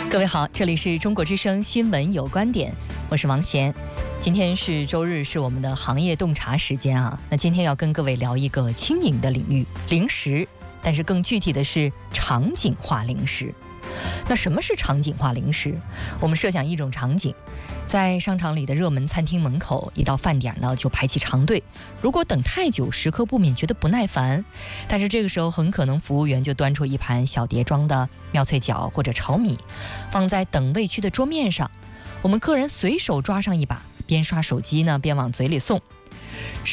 各位好，这里是中国之声新闻有观点，我是王贤。今天是周日，是我们的行业洞察时间啊。那今天要跟各位聊一个轻盈的领域——零食，但是更具体的是场景化零食。那什么是场景化零食？我们设想一种场景，在商场里的热门餐厅门口，一到饭点呢就排起长队。如果等太久，食客不免觉得不耐烦，但是这个时候很可能服务员就端出一盘小碟装的妙脆角或者炒米，放在等位区的桌面上。我们客人随手抓上一把，边刷手机呢边往嘴里送。